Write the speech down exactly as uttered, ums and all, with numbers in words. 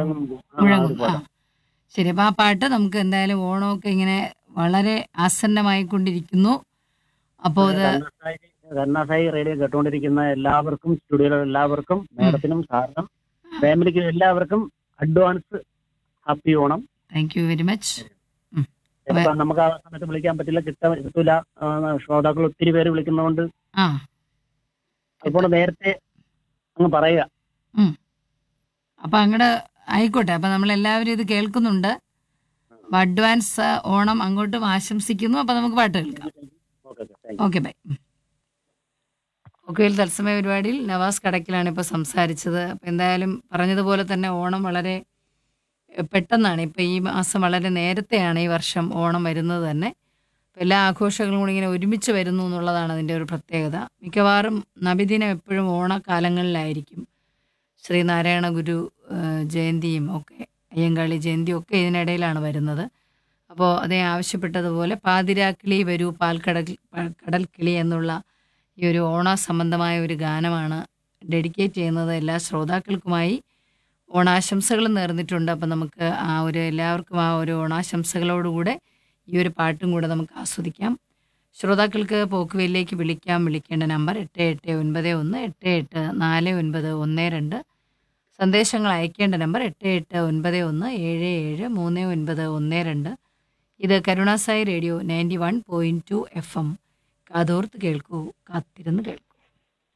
മുഴങ്ങും ആ ആ ഒരു മുഴങ്ങും. ആ. പാട്ടാ. ശരി. അപ്പൊ ആ പാട്ട് നമുക്ക് എന്തായാലും ഓണമൊക്കെ ഇങ്ങനെ വളരെ ആസന്നമായിക്കൊണ്ടിരിക്കുന്നു. അപ്പോ അത് അത് കരുണാസായി കരുണാസായി റേഡിയോ കേട്ടുകൊണ്ടിരിക്കുന്ന എല്ലാവർക്കും, സ്റ്റുഡിയോയിലുള്ള എല്ലാവർക്കും, ഉം. മേഡത്തിനും സാറിനും ഫാമിലിക്കും എല്ലാവർക്കും advance happy Onam. Thank you very much. ഉം. അപ്പൊ ചിലപ്പോൾ നമുക്ക് ആ സമയത്ത് വിളിക്കാൻ പറ്റില്ല, കിട്ടാൻ കിട്ടൂല. ആ, ശ്രോതാക്കൾ ഒത്തിരി പേര് വിളിക്കുന്നതുകൊണ്ട് ആ അതുകൊണ്ട് കിട്ടും. നേരത്തെ അങ്ങ് പറയുക. ഉം. അപ്പൊ അങ്ങട് ആയിക്കോട്ടെ. അപ്പൊ നമ്മളെല്ലാവരും ഇത് കേൾക്കുന്നുണ്ട്. അപ്പൊ അഡ്വാൻസ് ഓണം അങ്ങോട്ടും ആശംസിക്കുന്നു. അപ്പൊ നമുക്ക് പാട്ട് കേൾക്കാം. Okay thank you. Okay bye. ഒക്കെയിൽ തത്സമയ പരിപാടിയിൽ നവാസ് കടക്കിലാണ് ഇപ്പോൾ സംസാരിച്ചത്. അപ്പോൾ എന്തായാലും പറഞ്ഞതുപോലെ തന്നെ ഓണം വളരെ എഹ്, പെട്ടെന്നാണ്. ഇപ്പോൾ ഈ മാസം വളരെ നേരത്തെയാണ് ഈ വർഷം ഓണം വരുന്നത് തന്നെ. അപ്പോൾ എല്ലാ ആഘോഷങ്ങളും കൂടി ഇങ്ങനെ ഒരുമിച്ച് വരുന്നു എന്നുള്ളതാണ് അതിൻ്റെ ഒരു പ്രത്യേകത. മിക്കവാറും നബിദിനം എപ്പോഴും ഓണക്കാലങ്ങളിലായിരിക്കും. ശ്രീനാരായണ ഗുരു ഏഹ്, ജയന്തിയും ഒക്കെ അയ്യങ്കാളി ജയന്തിയും ഒക്കെ ഇതിനിടയിലാണ് വരുന്നത്. അപ്പോൾ അതേ ആവശ്യപ്പെട്ടതുപോലെ പാതിരാക്കിളി വരൂ പാൽക്കടൽ കടൽ കിളി എന്നുള്ള ഈ ഒരു ഓണ സംബന്ധമായ ഒരു ഗാനമാണ് ഡെഡിക്കേറ്റ് ചെയ്യുന്നത് എല്ലാ ശ്രോതാക്കൾക്കുമായി. ഓണാശംസകളും നേർന്നിട്ടുണ്ട്. അപ്പം നമുക്ക് ആ ഒരു എല്ലാവർക്കും ആ ഒരു ഓണാശംസകളോടുകൂടെ ഈ ഒരു പാട്ടും കൂടെ നമുക്ക് ആസ്വദിക്കാം. ശ്രോതാക്കൾക്ക് പോക്കുവെയിലേക്ക് വിളിക്കാം. വിളിക്കേണ്ട നമ്പർ എട്ട് എട്ട് ഒൻപത് ഒന്ന് എട്ട് എട്ട് നാല് ഒൻപത് ഒന്ന് രണ്ട്. സന്ദേശങ്ങൾ അയക്കേണ്ട നമ്പർ എട്ട് എട്ട് ഒൻപത് ഒന്ന് ഏഴ് ഏഴ് മൂന്ന് ഒൻപത് ഒന്ന് രണ്ട്. ഇത് Karunasai radio ninety one point two F M. കാതോർത്ത് കേൾക്കൂ, കാത്തിരുന്ന് കേൾക്കൂ.